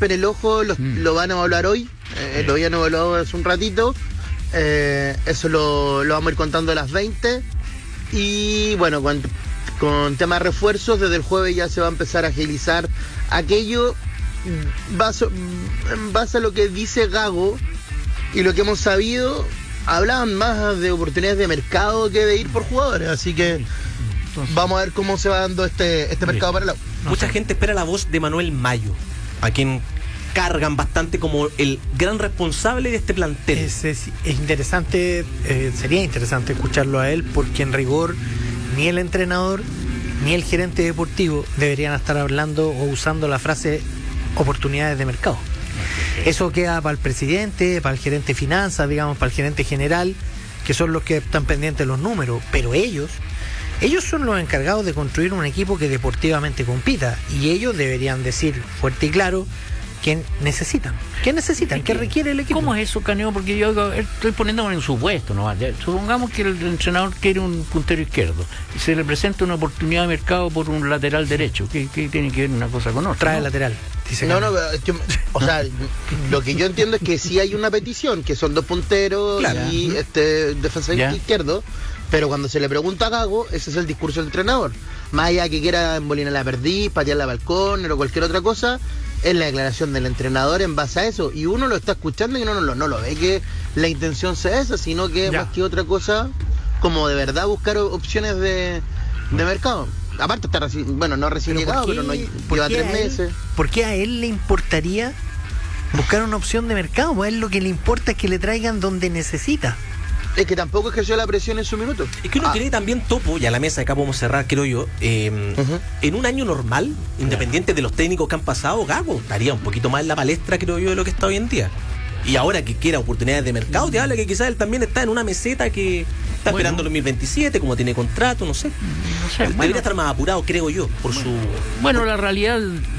chispa en el ojo, lo van a evaluar hoy, lo habían evaluado hace un ratito, eso lo vamos a ir contando a las 20, y bueno, con temas de refuerzos, desde el jueves ya se va a empezar a agilizar aquello, en base a lo que dice Gago y lo que hemos sabido, hablaban más de oportunidades de mercado que de ir por jugadores, así que vamos a ver cómo se va dando este mercado para la U. Mucha gente espera la voz de Manuel Mayo, a quien cargan bastante como el gran responsable de este plantel. Es interesante, sería interesante escucharlo a él, porque en rigor ni el entrenador ni el gerente deportivo deberían estar hablando o usando la frase oportunidades de mercado. Eso queda para el presidente, para el gerente de finanzas, digamos, para el gerente general, que son los que están pendientes de los números, pero ellos son los encargados de construir un equipo que deportivamente compita, y ellos deberían decir fuerte y claro ¿qué necesitan? ¿Qué requiere el equipo? ¿Cómo es eso, Caneo? Porque yo estoy poniéndome en supuesto, ¿no? Supongamos que el entrenador quiere un puntero izquierdo y se le presenta una oportunidad de mercado por un lateral derecho. ¿Qué tiene que ver una cosa con otra? Trae ¿no? lateral. O sea, lo que yo entiendo es que sí hay una petición, que son 2 punteros, claro, y defensa izquierdo, pero cuando se le pregunta a Gago, ese es el discurso del entrenador. Más allá que quiera embolinar la perdiz, patear la balcón o cualquier otra cosa, es la declaración del entrenador en base a eso, y uno lo está escuchando y uno no lo ve que la intención sea esa, sino que más que otra cosa, como de verdad buscar opciones de mercado. Aparte está no recién llegado, pero no lleva 3 meses. ¿Por qué a él le importaría buscar una opción de mercado? Pues a él lo que le importa es que le traigan donde necesita. Es que tampoco ejerció la presión en su minuto. Es que uno cree también, Topo, y a la mesa acá podemos cerrar, creo yo, en un año normal, independiente de los técnicos que han pasado, Gago estaría un poquito más en la palestra, creo yo, de lo que está hoy en día. Y ahora que quiera oportunidades de mercado, te habla que quizás él también está en una meseta que está esperando el 2027, como tiene contrato, no sé. Debería estar más apurado, creo yo, por su... Bueno, la realidad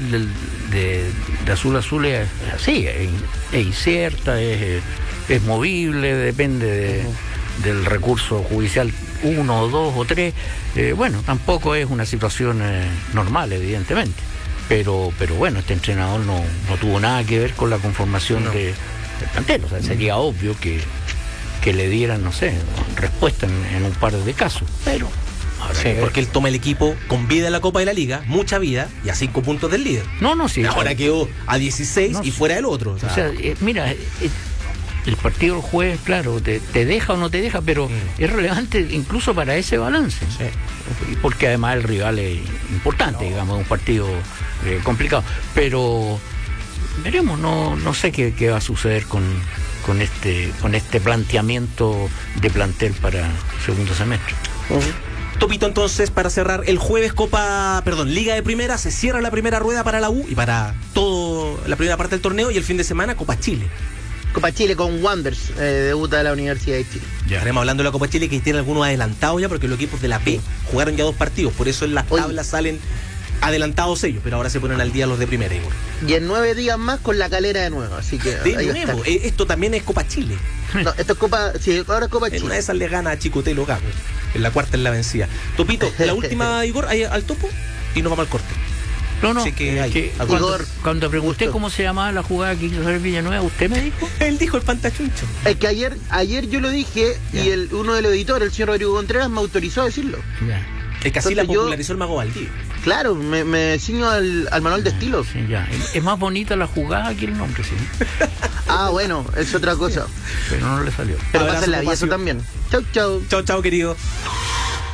de Azul Azul es así, es incierta, es movible, depende del recurso judicial 1 o 2 o 3. Tampoco es una situación normal, evidentemente, pero bueno, este entrenador no tuvo nada que ver con la conformación del plantel. O sea, sería obvio que le dieran, no sé, respuesta en un par de casos, pero porque él toma el equipo con vida en la Copa de la Liga, mucha vida, y a 5 puntos del líder. Sí. Ahora quedó a 16 y fuera del otro. Mira, el partido del jueves, claro, te deja o no te deja, pero es relevante incluso para ese balance. Sí. Porque además el rival es importante, digamos, un partido complicado. Pero veremos, no sé qué va a suceder con este planteamiento de plantel para segundo semestre. Topito, entonces, para cerrar, el jueves Liga de Primera, se cierra la primera rueda para la U y para toda la primera parte del torneo, y el fin de semana Copa Chile. Copa Chile con Wanderers, debuta de la Universidad de Chile. Ya estaremos hablando de la Copa Chile, que tiene algunos adelantados ya, porque los equipos de la B jugaron ya 2 partidos, por eso en las tablas salen adelantados ellos, pero ahora se ponen al día los de primera, Igor. Y en 9 días más con La Calera de nuevo, así que... De nuevo, esto también es Copa Chile. No, esto es Copa... Sí, ahora es Copa Chile. En una de esas le gana a Chicotelo Gago. En la cuarta es la vencida. Topito, la última, Igor, al topo, y nos vamos al corte. Cuando pregunté cómo se llamaba la jugada que quiso hacer Villanueva, ¿usted me dijo? Él dijo el pantachuncho. Es que ayer yo lo dije, y uno de los editores, el señor Rodrigo Contreras, me autorizó a decirlo. Es que así la popularizó el Mago Valdivia. Claro, me ciño al manual de estilo. Sí, ya. Es más bonita la jugada que el nombre, sí. Bueno, es otra cosa. Pero no le salió. Pero pasa en la vida eso también. Chau, querido.